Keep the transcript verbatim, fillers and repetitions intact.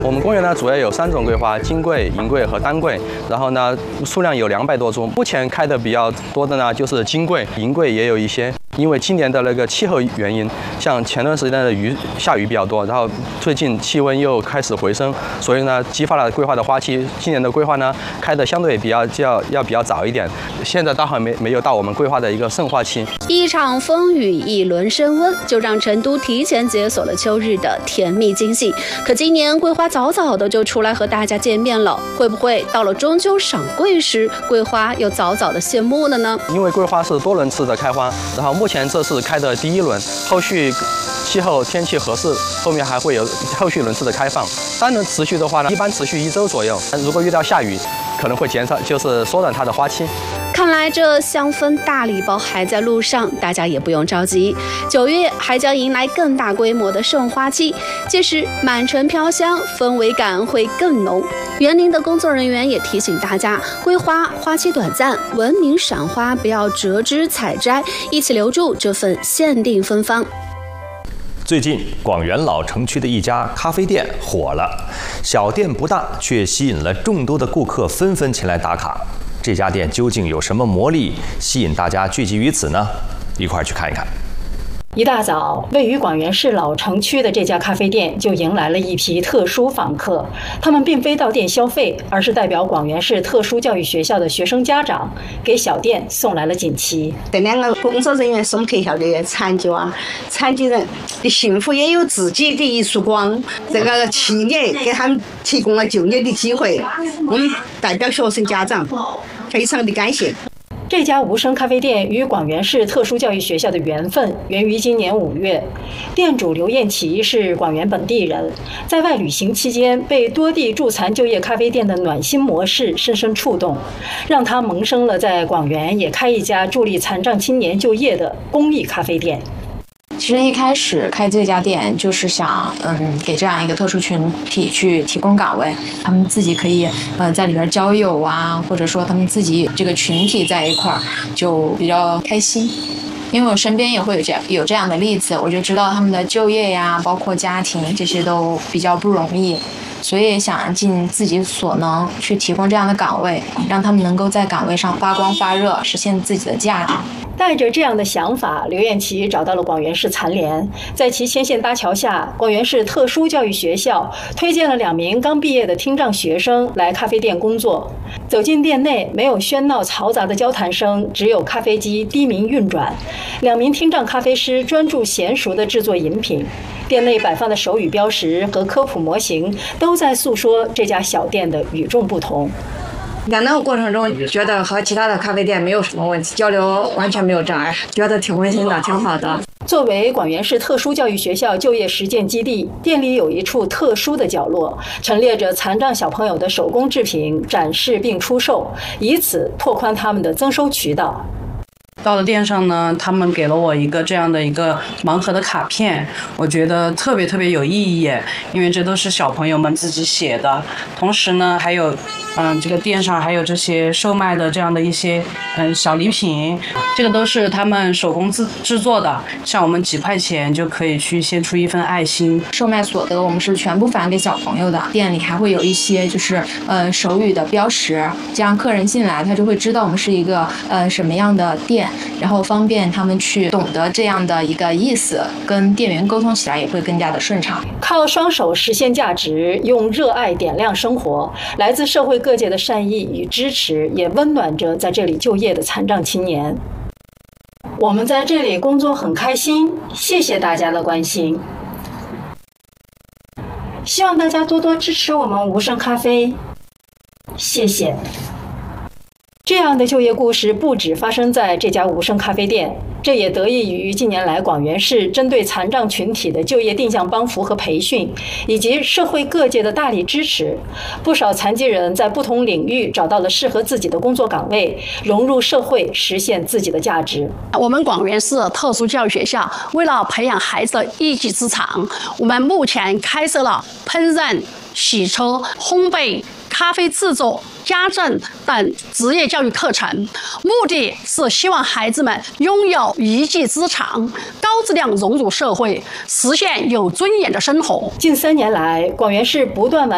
我们公园呢主要有三种桂花：金桂、银桂和丹桂。然后呢，数量有两百多株。目前开的比较多的呢就是金桂，银桂也有一些。因为今年的那个气候原因，像前段时间的雨下雨比较多，然后最近气温又开始回升，所以呢激发了桂花的花期。今年的桂花呢开的相对比较要要比较早一点。现在刚好没没有到我们桂花的一个盛花期。 一场风雨，一轮升温，就让成都提前解锁了秋日的甜蜜惊喜。可今年桂花早早的就出来和大家见面了，会不会到了中秋赏桂时，桂花又早早的谢幕了呢？ 因为桂花是多轮次的开花，然后目前这是开的第一轮，后续气候天气合适，后面还会有后续轮次的开放。单轮持续的话呢，一般持续一周左右。如果遇到下雨，可能会减少，就是缩短它的花期。 看来这香氛大礼包还在路上，大家也不用着急。九月还将迎来更大规模的盛花期，届时满城飘香，氛围感会更浓。园林的工作人员也提醒大家，桂花花期短暂，文明赏花，不要折枝采摘，一起留住这份限定芬芳。 最近，广元老城区的一家咖啡店火了，小店不大，却吸引了众多的顾客纷纷前来打卡。这家店究竟有什么魔力，吸引大家聚集于此呢？一块儿去看一看。 一大早，位于广元市老城区的这家咖啡店就迎来了一批特殊访客。他们并非到店消费，而是代表广元市特殊教育学校的学生家长，给小店送来了锦旗。 这两个工作人员是我们学校的残疾啊，残疾人的幸福也有自己的一束光。这个企业给他们提供了就业的机会，我们代表学生家长非常的感谢。 这家无声咖啡店与广元市特殊教育学校的缘分源于今年五月，店主刘艳琪是广元本地人，在外旅行期间被多地助残就业咖啡店的暖心模式深深触动，让他萌生了在广元也开一家助力残障青年就业的公益咖啡店。 其实一开始开这家店就是想，嗯，给这样一个特殊群体去提供岗位，他们自己可以，呃，在里边交友啊，或者说他们自己这个群体在一块儿，就比较开心。因为我身边也会有这样有这样的例子，我就知道他们的就业呀，包括家庭这些都比较不容易，所以想尽自己所能去提供这样的岗位，让他们能够在岗位上发光发热，实现自己的价值。 带着这样的想法，刘艳琪找到了广元市残联，在其牵线搭桥下，广元市特殊教育学校推荐了两名刚毕业的听障学生来咖啡店工作。走进店内，没有喧闹嘈杂的交谈声，只有咖啡机低鸣运转。两名听障咖啡师专注娴熟地制作饮品。店内摆放的手语标识和科普模型都在诉说这家小店的与众不同。 在那个过程中，觉得和其他的咖啡店没有什么问题，交流完全没有障碍，觉得挺温馨的，挺好的。 作为广元市特殊教育学校就业实践基地，店里有一处特殊的角落，陈列着残障小朋友的手工制品，展示并出售，以此拓宽他们的增收渠道。 到了店上呢，他们给了我一个这样的一个盲盒的卡片，我觉得特别特别有意义，因为这都是小朋友们自己写的。同时呢，还有，嗯，这个店上还有这些售卖的这样的一些，嗯，小礼品，这个都是他们手工制制作的，像我们几块钱就可以去献出一份爱心。 售卖所得我们是全部返给小朋友的，店里还会有一些就是呃手语的标识，这样客人进来他就会知道我们是一个呃什么样的店。然后方便他们去懂得这样的一个意思，跟店员沟通起来也会更加的顺畅。 靠双手实现价值，用热爱点亮生活。来自社会各界的善意与支持，也温暖着在这里就业的残障青年。我们在这里工作很开心，谢谢大家的关心。希望大家多多支持我们无声咖啡，谢谢。这样的就业故事不只发生在这家无声咖啡店，这也得益于近年来广元市针对残障群体的就业定向帮扶和培训，以及社会各界的大力支持。不少残疾人在不同领域找到了适合自己的工作岗位，融入社会，实现自己的价值。 我们广元市特殊教育学校为了培养孩子的一技之长，我们目前开设了烹饪、洗车、烘焙、咖啡制作、家政等职业教育课程，目的是希望孩子们拥有一技之长，高质量融入社会，实现有尊严的生活。 近三年来，广元市不断完